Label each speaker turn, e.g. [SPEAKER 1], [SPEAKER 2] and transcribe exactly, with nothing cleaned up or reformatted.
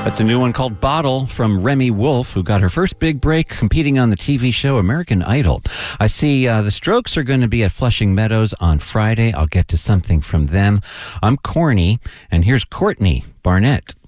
[SPEAKER 1] That's a new one called Bottle from Remy Wolf, who got her first big break competing on the T V show American Idol. I see uh, the Strokes are going to be at Flushing Meadows on Friday. I'll get to something from them. I'm Corny, and here's Courtney Barnett.